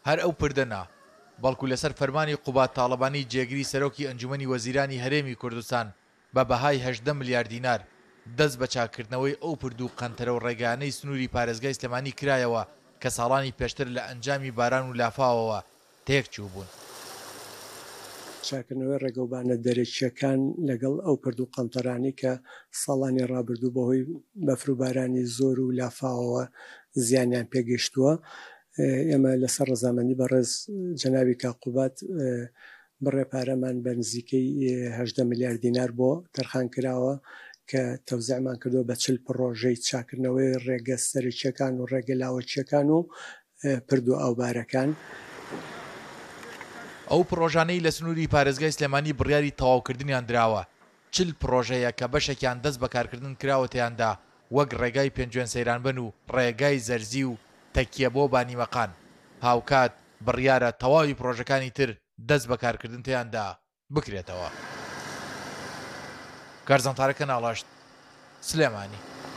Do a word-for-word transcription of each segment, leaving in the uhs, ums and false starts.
هەر ئەو پردەنا بەڵکو لەسەر فەرمانی قوبات تاڵەبانی جێگیری سەرۆکی ئەنجومەنی وەزیرانی هەرێمی کوردستان بە بەهای هەژدە ملیار دینار دەست بە چاکردنەوەی ئەو پرد و قەنتەرە و ڕێگانەی سنووری پارێزگای سلێمانی کرایەوە کە ساڵانی پێشتر لە ئەنجامی باران و لافاوەوە تێکچوو بوون. چاکردنەوەی ڕێگەوبانە دەرەکیەکان لەگەڵ ئەو پرد و قەنتەرانی کە ساڵانی ڕابردوو بەهۆی بەفروبارانی زۆر و لافاوەوە زیانیان پێگەشتووە. ئێمە لەسەر ڕەزامەندی بەڕێز جەنابی کاقوبات بڕێ پارەمان بە نزیکەی هەژدە ملیار دینار بۆ تەرخان کراوە کە تەوزیعمان کردووە بە چل پڕۆژەی چاکردنەوەی ڕێگە سەرچیەکان و ڕێگە لاوەچیەکان و پرد و ئاوبارەکان. ئەو پرۆژانەی لە سنووری پارێزگای سلێمانی بڕیاری تەواوکردنیان درراوە چل پرۆژەیە کە بەشێکیان دەست بەکارکردن کراوە تیاندا وەک ڕێگای پێنجوێن سەیرانبن و ڕێگای زەرزی و تەکیە بۆ بانیمەقان. هاوکات بڕیارە تەواوی پرۆژەکانی تر دەست بەکارکردن تیاندا بکرێتەوە. کارزانتارەکە ناڵاشت سلێمانی.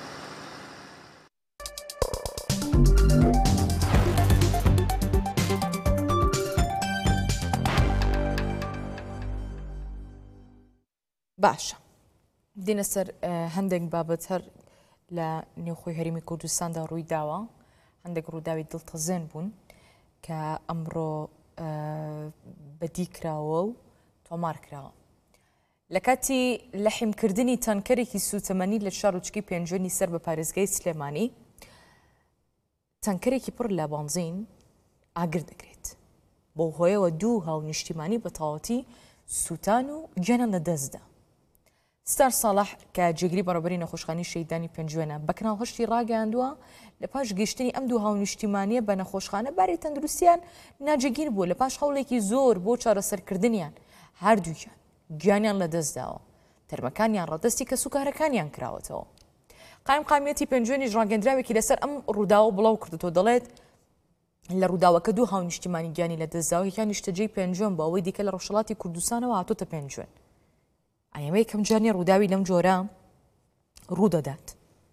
باشە دینە سەر هەندێک بابەت هەر لە نێوخۆی هەرێمی کوردستاندا ڕووی داوە، هەندێک ڕووداوی دڵتەزێن بوون کە ئەمڕۆ بەدی کراوە و تۆمار کراوە. لە کاتی لەحیمکردنی تانکەرێکی سوتەمەنی لە شارۆچکی پێنجوێنی سەر بە پارێزگای سلێمانی، تانکەرێکی پڕ لە بانزین ئاگر دەگرێت بۆ هۆیەوە دوو هاونیشتیمانی بە تەواوەتی سووتان و گیانیان لە دەستدا. ستار ساڵح کە جێگیری بەڕێوەبەری نەخۆشخانەی شەیدانی پێنجوێنە بە کەناڵهەشتی ڕاگەیاندووە لە پاش گەیشتنی ئەم دوو هاونیشتیمانیە بە نەخۆشخانە باری تەندروستیان ناجێگیر بووە لە پاش هەوڵێکی زۆر بۆ چارەسەرکردنیان هەردووکیان گیانیان لە دەستداوە، تەرمەکانیان ڕەدەستی کە سوکارەکانیان کراوەتەوە. قایم قامیەتی پێنجوێنیش ڕاگەندراوێکی لەسەر ئەم ڕووداوە بڵاو کردووە، دەڵێت لە ڕووداوەکە دوو هاونیشتیمانی گیانی لە دەستداوە، یەکیان نیشتەجێی پێنجوێن بە ئەوەی دیکە لە ڕۆژهەڵاتی کوردستانەوە هاتووەتە پێنجوێن. ئەمە یەکەم جارنی ڕووداوی لەم جۆرە ڕوودەدات.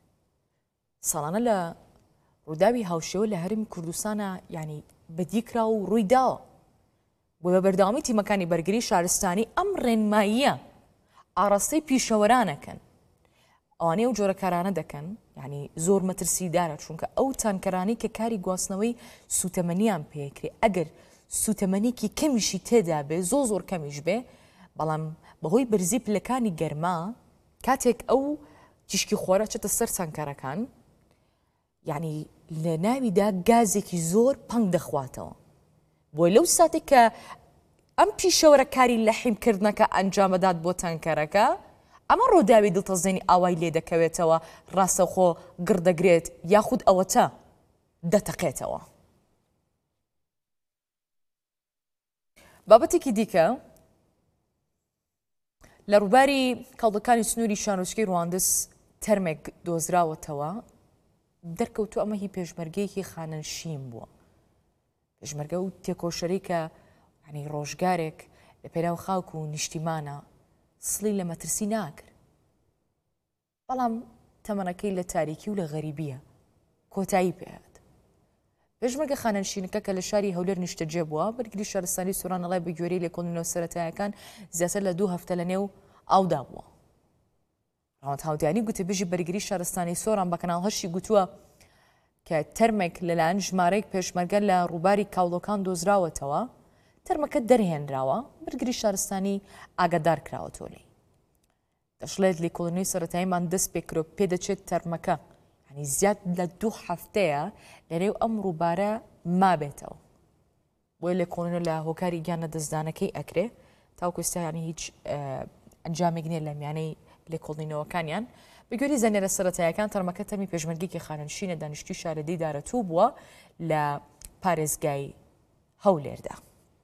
ساڵانە لە ڕووداوی هاوشێوە لە هەرێمی کوردستانە یعنی بەدی کرا و ڕووی داوە بۆ بە بەردەوامی تیمەکانی بەرگری شارستانی ئەم ڕێنماییە ئاڕاستەی پیشەوەرانەکەن، ئەوانەیە و جۆرە کارانە دەکەن، یعنی زۆر مەترسیدارە چونکە ئەو تانکەرانی کە کاری گواستنەوەی سوتەمەنیان پێکرێ ئەگەر سوتەمەنیکی کەمیشی تێدا بێ زۆ زۆر کەمیش بێ، بەڵام بەهۆی بەرزی پلەکانی گەرما کاتێک ئەو تیشکی خۆرە چێتە سەر تانکەرەکان، یعنی لە ناویدا گازێکی زۆر پەنگ دەخواتەوە. بۆی لەو ساتێک کە ئەم پیشەوەرە کاری لە حیمکردنەکە ئەنجامەدات بۆ تانکەرەکە، ئەمە ڕۆداوی دڵتەزێنی ئاوای لێ دەکەوێتەوە، ڕاستەخۆ گردەگرێت یاخود ئەوەتە دەتەقێتەوە. بابەتێکی دیکە لە ڕووباری کەڵدەکانی سنووری شانۆچکەی ڕواندز تەرمێک دۆزراوەتەوە، دەرکەوتو ئەمە هی پێشمەرگەیەکی خانەنشین بووە. پێشمەرگە و تێکۆشەرەی کە ینی ڕۆژگارێک لە پێراو خاوک و نیشتیمانە سڵی لە مەترسی ناکرد، بەڵام تەمەنەکەی لە تاریکی و لە غەریبیە کۆتایی پێهات. پێشمەرگە خانەنشینەکە کە لە شاری هەولێر نیشتەجێ بووە، بەرگری شارستانی سوورانەڵای بە گوێرەی لێکۆڵینەوە سەرەتایەکان زیاتر لە دوو هەفتە لە نێو ئاودا بووە. ڕاوەند هاودیانی گوتەبێژی بەرگری شارستانی سۆران بە کەناڵهەشتی گوتووە کە تەرمێک لەلایەن ژمارەیەک پێشمەرگە لە ڕووباری کاوڵۆکان دۆزراوەتەوە، تەرمەکە دەرهێنراوە، بەرگری شارستانی ئاگادار کراوەتەوە لێی. دەشڵێت لێکۆڵینەوەی سەرەتاییمان دەست پێکرۆ پێدەچێت تەرمەکە ینی زیاد لە دوو هەفتەیە لەنێو ئەم ڕووبارە مابێتەوە، بۆیە لێکۆڵینەوە لە هۆکاری گیانە دەستدانەکەی ئەکرێ تاوەکو ئێستا ینی هیچ ئەنجامێک نییە لە میانەی لێکۆڵینەوەکانیان. بەگوێری زانیارە سەرەتاییەکان تەرمەکە تەرمی پێشمەرگێکی خانەنشینە دانیشتووی شارەدەی دارەتوو بووە لە پارێزگای هەولێردا.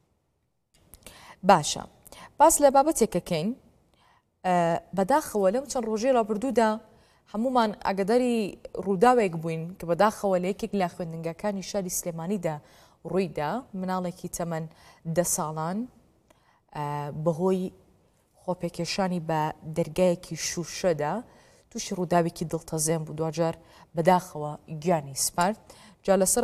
باشە، باس لە بابەتێکەکەین بەداخەوە لەم چەند ڕۆژەی ڕابردوودا هەمومان ئاگاداری ڕووداوێک بووین کە بەداخەوە لە یەکێک لە خوێندنگەکانی شاری سلێمانیدا ڕوویدا، مناڵێکی تەمەن دە ساڵان بەهۆی خۆپێکێشانی بە دەرگایەکی شوشەدا تووشی ڕووداوێکی دڵتەزێن بوو، دوجار بەداخەوە گیانی سپارد. جا لەسەر